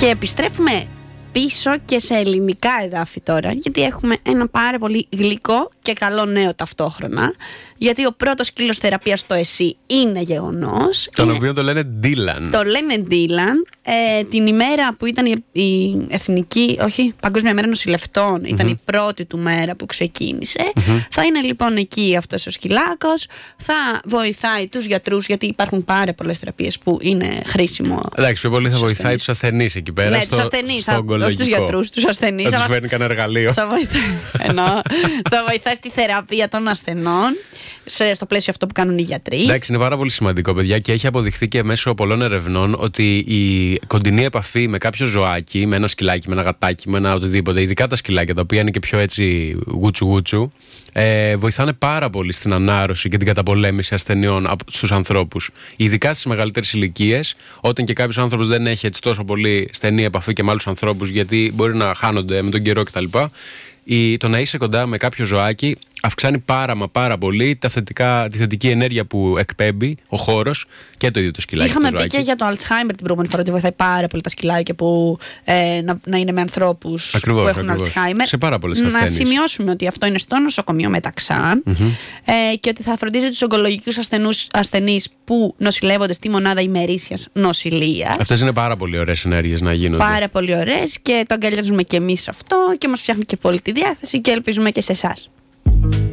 Και επιστρέφουμε πίσω και σε ελληνικά εδάφη τώρα, γιατί έχουμε ένα πάρα πολύ γλυκό και καλό νέο ταυτόχρονα. Γιατί ο πρώτος κύκλος θεραπείας στο ΕΣΥ είναι γεγονός. Τον οποίο το λένε Dylan. Το λένε Dylan. Την ημέρα που ήταν η εθνική, όχι, Παγκόσμια Μέρα Νοσηλευτών, ήταν η πρώτη του μέρα που ξεκίνησε. Θα είναι λοιπόν εκεί αυτός ο σκυλάκος. Θα βοηθάει τους γιατρούς, γιατί υπάρχουν πάρα πολλές θεραπείες που είναι χρήσιμο. Εντάξει, πιο πολύ θα βοηθάει τους ασθενείς εκεί πέρα. Ναι, τους ασθενείς, όχι τους γιατρούς, τους ασθενείς. Θα τους φέρνει κανένα εργαλείο. Θα βοηθάει στη θεραπεία των ασθενών, στο πλαίσιο αυτό που κάνουν οι γιατροί. Εντάξει, είναι πάρα πολύ σημαντικό, παιδιά, και έχει αποδειχθεί και μέσω πολλών ερευνών ότι η κοντινή επαφή με κάποιο ζωάκι, με ένα σκυλάκι, με ένα γατάκι, με ένα οτιδήποτε, ειδικά τα σκυλάκια τα οποία είναι και πιο έτσι γούτσου-γούτσου, βοηθάνε πάρα πολύ στην ανάρρωση και την καταπολέμηση ασθενειών στους ανθρώπους. Ειδικά στις μεγαλύτερες ηλικίες, όταν και κάποιος άνθρωπος δεν έχει έτσι τόσο πολύ στενή επαφή και με άλλους ανθρώπους, γιατί μπορεί να χάνονται με τον καιρό κτλ. Το να είσαι κοντά με κάποιο ζωάκι αυξάνει πάρα πολύ τη θετική ενέργεια που εκπέμπει ο χώρος και το ίδιο το σκυλάκι. Είχαμε πει και για το Alzheimer την προηγούμενη φορά ότι βοηθάει πάρα πολύ τα σκυλάκια που να είναι με ανθρώπους που έχουν Alzheimer. Σε πάρα πολλές ασθένειες. Να σημειώσουμε ότι αυτό είναι στο νοσοκομείο Μεταξά και ότι θα φροντίζει τους ογκολογικούς ασθενείς που νοσηλεύονται στη μονάδα ημερήσιας νοσηλείας. Αυτές είναι πάρα πολύ ωραίες ενέργειες να γίνονται. Πάρα πολύ ωραίες και το αγκαλιάζουμε και εμείς αυτό και μας φτιάχνει και πολύ τη διάθεση και ελπίζουμε και σε εσάς.